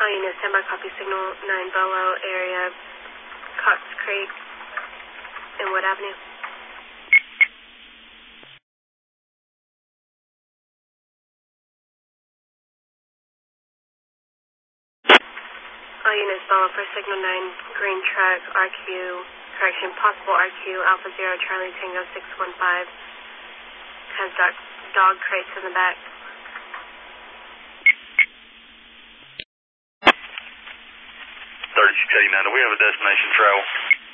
All units, stand by, copy signal 9 Belo area, Cox Creek and Wood Avenue. All units, follow for signal 9 green truck, RQ, correction, possible RQ, Alpha 0 Charlie Tango 615, has dog crates in the back. 3689, do we have a destination travel?